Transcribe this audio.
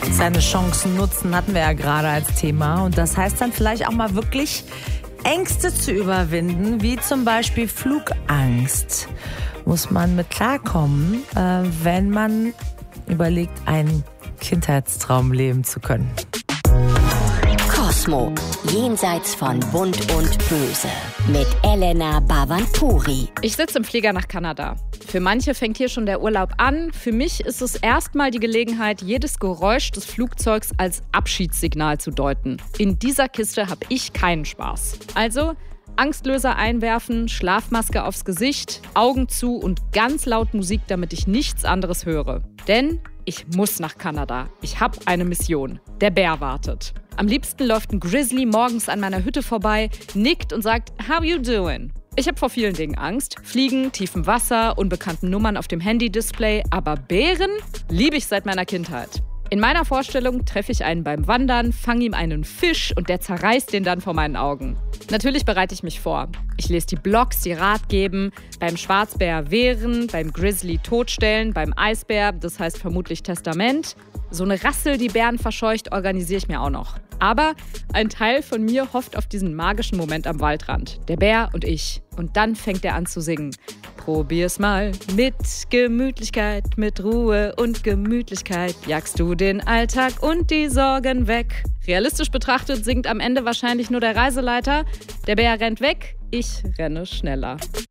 Seine Chancen nutzen, hatten wir ja gerade als Thema. Und das heißt dann vielleicht auch mal wirklich Ängste zu überwinden, wie zum Beispiel Flugangst. Muss man mit klarkommen, wenn man überlegt, einen Kindheitstraum leben zu können. Kosmo, jenseits von Bunt und Böse, mit Elena Bhavanpuri. Ich sitze im Flieger nach Kanada. Für manche fängt hier schon der Urlaub an. Für mich ist es erstmal die Gelegenheit, jedes Geräusch des Flugzeugs als Abschiedssignal zu deuten. In dieser Kiste habe ich keinen Spaß. Also Angstlöser einwerfen, Schlafmaske aufs Gesicht, Augen zu und ganz laut Musik, damit ich nichts anderes höre. Denn ich muss nach Kanada. Ich habe eine Mission. Der Bär wartet. Am liebsten läuft ein Grizzly morgens an meiner Hütte vorbei, nickt und sagt, "How you doing?" Ich habe vor vielen Dingen Angst. Fliegen, tiefem Wasser, unbekannten Nummern auf dem Handy-Display. Aber Bären liebe ich seit meiner Kindheit. In meiner Vorstellung treffe ich einen beim Wandern, fange ihm einen Fisch und der zerreißt den dann vor meinen Augen. Natürlich bereite ich mich vor. Ich lese die Blogs, die Rat geben, beim Schwarzbär wehren, beim Grizzly totstellen, beim Eisbär, das heißt vermutlich Testament. So eine Rassel, die Bären verscheucht, organisiere ich mir auch noch. Aber ein Teil von mir hofft auf diesen magischen Moment am Waldrand. Der Bär und ich. Und dann fängt er an zu singen. Probier's mal mit Gemütlichkeit, mit Ruhe und Gemütlichkeit. Jagst du den Alltag und die Sorgen weg. Realistisch betrachtet singt am Ende wahrscheinlich nur der Reiseleiter. Der Bär rennt weg, ich renne schneller.